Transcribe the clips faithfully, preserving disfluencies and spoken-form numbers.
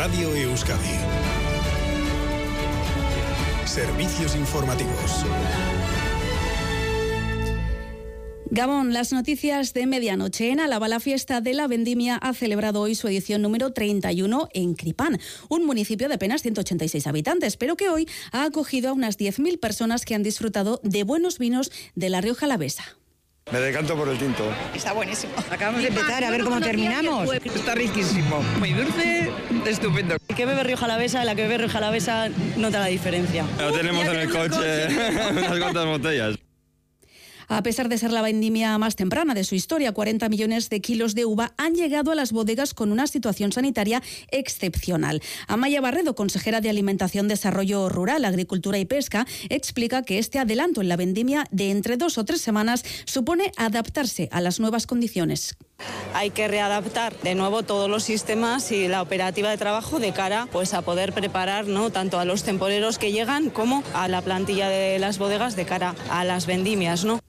Radio Euskadi. Servicios informativos. Gabón, las noticias de medianoche. En Álava, la fiesta de la vendimia ha celebrado hoy su edición número treinta y uno en Cripán, un municipio de apenas ciento ochenta y seis habitantes, pero que hoy ha acogido a unas diez mil personas que han disfrutado de buenos vinos de La Rioja Alavesa. Me decanto por el tinto. Está buenísimo. Acabamos de empezar, a ver cómo terminamos. Está riquísimo. Muy dulce, estupendo. El que bebe Rioja Alavesa, la que bebe Rioja Alavesa nota la diferencia. Lo tenemos en el coche, unas cuantas botellas. A pesar de ser la vendimia más temprana de su historia, cuarenta millones de kilos de uva han llegado a las bodegas con una situación sanitaria excepcional. Amaya Barredo, consejera de Alimentación, Desarrollo Rural, Agricultura y Pesca, explica que este adelanto en la vendimia de entre dos o tres semanas supone adaptarse a las nuevas condiciones. Hay que readaptar de nuevo todos los sistemas y la operativa de trabajo de cara pues, a poder preparar, ¿no?, tanto a los temporeros que llegan como a la plantilla de las bodegas de cara a las vendimias, ¿no?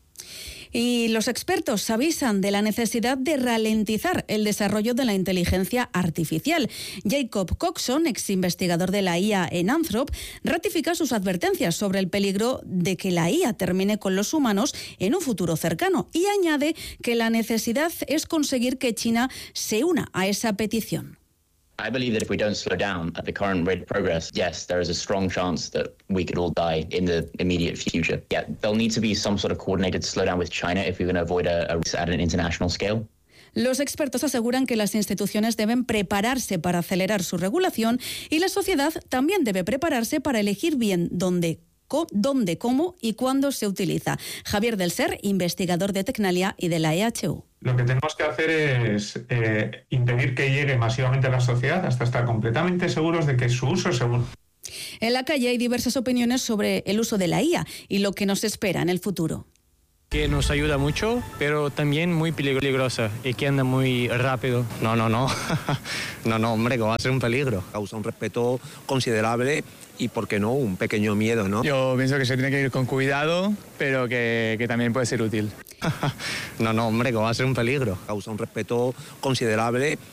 Y los expertos avisan de la necesidad de ralentizar el desarrollo de la inteligencia artificial. Jacob Coxon, ex investigador de la I A en Anthrop, ratifica sus advertencias sobre el peligro de que la I A termine con los humanos en un futuro cercano y añade que la necesidad es conseguir que China se una a esa petición. I believe that if we don't slow down at the current rate of progress, yes, there is a strong chance that we could all die in the immediate future. Yeah, there'll need to be some sort of coordinated slowdown with China if we're going to avoid a, a risk at an international scale. Los expertos aseguran que las instituciones deben prepararse para acelerar su regulación y la sociedad también debe prepararse para elegir bien dónde, co- dónde, cómo y cuándo se utiliza. Javier del Ser, investigador de Tecnalia y de la E H U. Lo que tenemos que hacer es eh, impedir que llegue masivamente a la sociedad hasta estar completamente seguros de que su uso es seguro. En la calle hay diversas opiniones sobre el uso de la I A y lo que nos espera en el futuro. Que nos ayuda mucho, pero también muy peligrosa y que anda muy rápido. No, no, no. No, no, hombre, que va a ser un peligro. Causa un respeto considerable y, ¿por qué no?, un pequeño miedo, ¿no? Yo pienso que se tiene que ir con cuidado, pero que, que también puede ser útil. No, no, hombre, que va a ser un peligro. Causa un respeto considerable